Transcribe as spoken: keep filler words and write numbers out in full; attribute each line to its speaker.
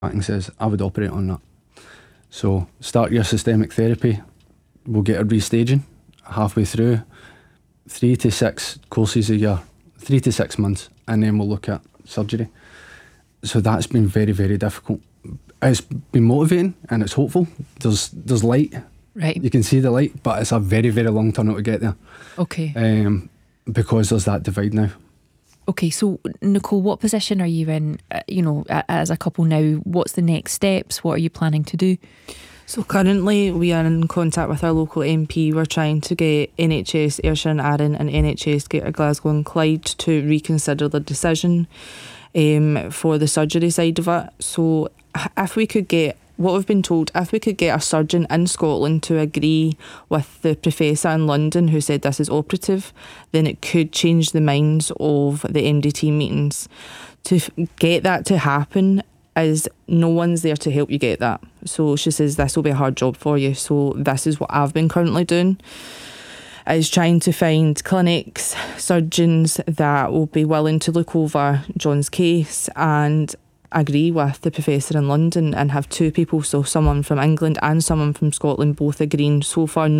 Speaker 1: acting says, I would operate on that. So start your systemic therapy. We'll get a restaging halfway through, three to six courses a year, three to six months, and then we'll look at surgery. So that's been very, very difficult. It's been motivating and it's hopeful. There's there's light.
Speaker 2: Right.
Speaker 1: You can see the light, but it's a very, very long tunnel to get there.
Speaker 2: Okay.
Speaker 1: Um, because there's that divide now.
Speaker 2: Okay, so Nicole, what position are you in, uh, you know, a- as a couple now? What's the next steps? What are you planning to do?
Speaker 3: So currently we are in contact with our local M P. We're trying to get N H S Ayrshire and Arran and N H S Greater Glasgow and Clyde to reconsider the decision um, for the surgery side of it. So if we could get, what we've been told, if we could get a surgeon in Scotland to agree with the professor in London who said this is operative, then it could change the minds of the M D T meetings. To f- get that to happen is no one's there to help you get that. So she says this will be a hard job for you. So this is what I've been currently doing, is trying to find clinics, surgeons that will be willing to look over John's case and agree with the professor in London, and have two people, so someone from England and someone from Scotland, both agreeing. So far